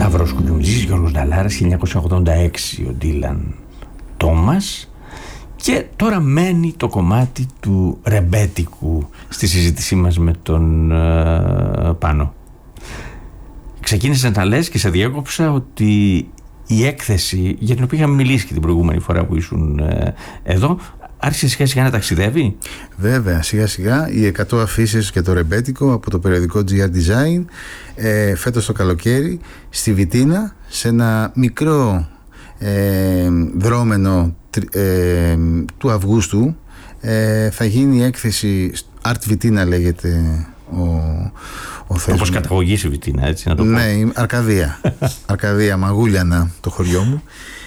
Σταύρος Κουκιουμτζής, Γιώργος Νταλάρας, 1986 ο Ντίλαν Τόμας. Και τώρα μένει το κομμάτι του ρεμπέτικου στη συζήτησή μας με τον Πάνο. Ξεκίνησε να λες και σε διέκοψα ότι η έκθεση για την οποία είχαμε μιλήσει και την προηγούμενη φορά που ήσουν εδώ άρχισε σιγά σιγά να ταξιδεύει. Βέβαια, σιγά σιγά οι 100 αφήσεις και το ρεμπέτικο από το περιοδικό GR Design φέτος το καλοκαίρι στη Βιτίνα, σε ένα μικρό δρόμενο του Αυγούστου, θα γίνει η έκθεση Art Vitina, λέγεται ο θέσμος. Όπως καταγωγής η Βιτίνα, έτσι να το πω. Ναι, Αρκαδία. Αρκαδία, Μαγούλιανα, το χωριό μου.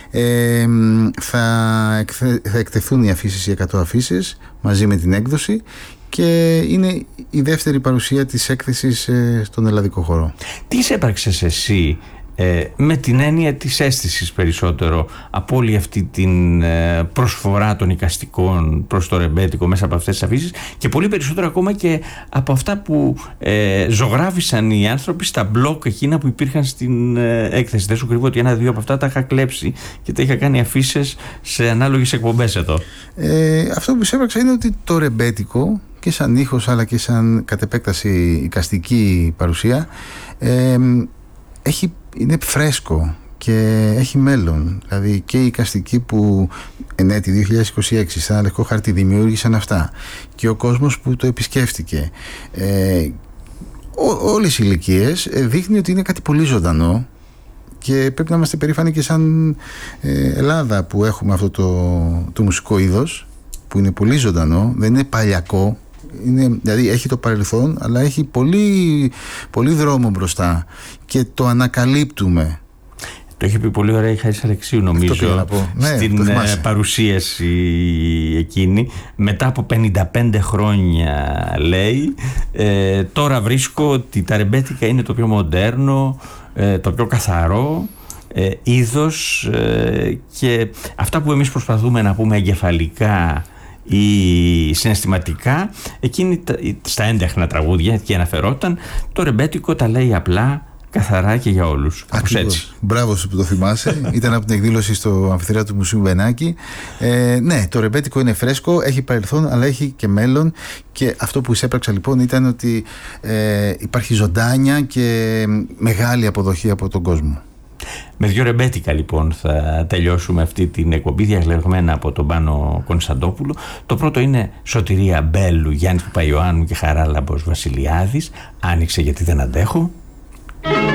Θα εκτεθούν οι αφήσεις, οι 100 αφήσεις μαζί με την έκδοση, και είναι η δεύτερη παρουσία της έκθεσης στον ελλαδικό χώρο. Τι εισέπραξες εσύ με την έννοια της αίσθησης περισσότερο από όλη αυτή την προσφορά των εικαστικών προς το ρεμπέτικο μέσα από αυτές τις αφήσεις, και πολύ περισσότερο ακόμα και από αυτά που ζωγράφισαν οι άνθρωποι στα μπλοκ εκείνα που υπήρχαν στην έκθεση? Δεν σου κρύβω ότι ένα-δύο από αυτά τα είχα κλέψει και τα είχα κάνει αφήσεις σε ανάλογες εκπομπές εδώ. Αυτό που εισέπραξα είναι ότι το ρεμπέτικο, και σαν ήχος αλλά και σαν κατ' επέκταση εικαστική παρουσία, είναι φρέσκο και έχει μέλλον. Δηλαδή και οι εικαστικοί που τη 2026 σε ένα λευκό χαρτί δημιούργησαν αυτά, και ο κόσμος που το επισκέφτηκε, όλες οι ηλικίες, δείχνει ότι είναι κάτι πολύ ζωντανό, και πρέπει να είμαστε περήφανοι και σαν Ελλάδα που έχουμε αυτό το μουσικό είδος που είναι πολύ ζωντανό, δεν είναι παλιακό. Δηλαδή έχει το παρελθόν, αλλά έχει πολύ, πολύ δρόμο μπροστά και το ανακαλύπτουμε. Το είχε πει πολύ ωραία η Χάρης Αλεξίου, νομίζω, στην παρουσίαση εκείνη. Μετά από 55 χρόνια, λέει, τώρα βρίσκω ότι τα ρεμπέτικα είναι το πιο μοντέρνο, το πιο καθαρό είδος, και αυτά που εμείς προσπαθούμε να πούμε εγκεφαλικά ή συναισθηματικά, εκείνη στα έντεχνα τραγούδια, και αναφερόταν, το ρεμπέτικο τα λέει απλά, καθαρά και για όλους. Ακριβώς. Μπράβο σου που το θυμάσαι. Ήταν από την εκδήλωση στο Αμφιθέατρο του Μουσείου Μπενάκη. Ναι, το ρεμπέτικο είναι φρέσκο, έχει παρελθόν αλλά έχει και μέλλον, και αυτό που εισέπραξα λοιπόν ήταν ότι υπάρχει ζωντάνια και μεγάλη αποδοχή από τον κόσμο. Με δύο ρεμπέτικα λοιπόν θα τελειώσουμε αυτή την εκπομπή, διαλεγμένα από τον Πάνο Κωνσταντόπουλο. Το πρώτο είναι Σωτηρία Μπέλου, Γιάννης Παπαϊωάννου και Χαράλαμπος Βασιλιάδης, Άνοιξε γιατί δεν αντέχω.